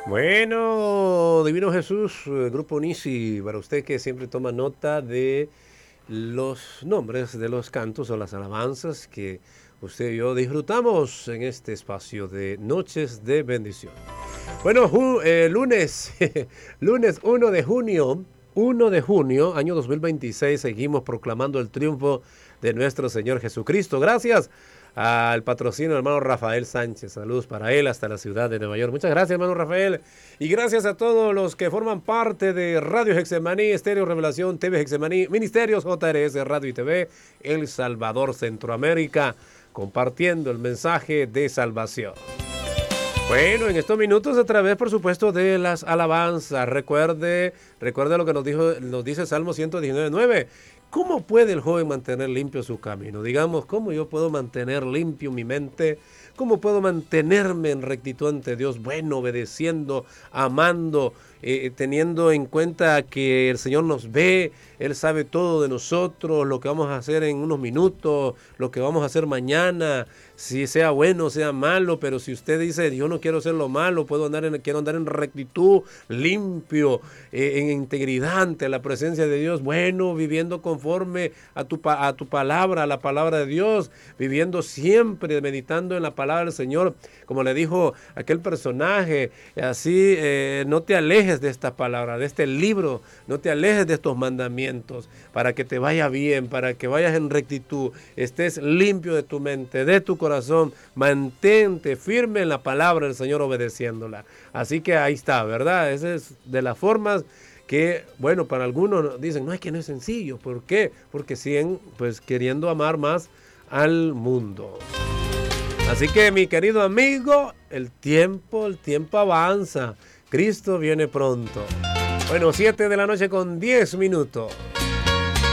Bueno, Divino Jesús, Grupo Nisi, para usted que siempre toma nota de los nombres de los cantos o las alabanzas que usted y yo disfrutamos en este espacio de Noches de Bendición. Bueno, lunes, lunes 1 de junio, año 2026, seguimos proclamando el triunfo de nuestro Señor Jesucristo. Gracias al patrocinio del hermano Rafael Sánchez. Saludos para él hasta la ciudad de Nueva York. Muchas gracias, hermano Rafael. Y gracias a todos los que forman parte de Radio Getsemaní, Estéreo Revelación, TV Getsemaní, Ministerios JRS, Radio y TV, El Salvador, Centroamérica, compartiendo el mensaje de salvación. Bueno, en estos minutos a través, por supuesto, de las alabanzas. Recuerde lo que nos dice Salmo 119:9. ¿Cómo puede el joven mantener limpio su camino? Digamos, ¿cómo yo puedo mantener limpio mi mente? ¿Cómo puedo mantenerme en rectitud ante Dios? Bueno, obedeciendo, amando, teniendo en cuenta que el Señor nos ve, Él sabe todo de nosotros, lo que vamos a hacer en unos minutos, lo que vamos a hacer mañana, si sea bueno o sea malo, pero si usted dice, yo no quiero hacer lo malo, quiero andar en rectitud, limpio, en integridad ante la presencia de Dios, bueno, viviendo conforme a tu palabra, a la palabra de Dios, viviendo siempre, meditando en la palabra del Señor, como le dijo aquel personaje, así no te alejes de esta palabra, de este libro, no te alejes de estos mandamientos, para que te vaya bien, para que vayas en rectitud, estés limpio de tu mente, de tu corazón, mantente firme en la palabra del Señor obedeciéndola. Así que ahí está, ¿verdad? Esa es de las formas que, bueno, para algunos dicen, no, es que no es sencillo. ¿Por qué? Porque siguen pues queriendo amar más al mundo. Así que, mi querido amigo, el tiempo avanza. Cristo viene pronto. Bueno, 7 de la noche con 10 minutos.